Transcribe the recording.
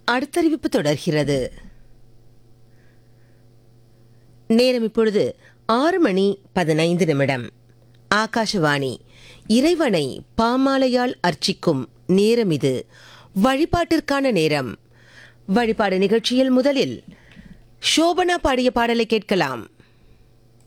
அடுத்தறிவிப்பு தொடர்கிறது. நேரம் இப்பொழுது 6:15. ஆகாஷவாணி. இறைவனை பாமாலையால் அர்ச்சிக்கும் நேரம் இது. வழிபாட்டிற்கான நேரம். வழிபாடு நிகழ்ச்சியில் முதலில் ஷோபனா பாடிய பாடலை கேட்கலாம்.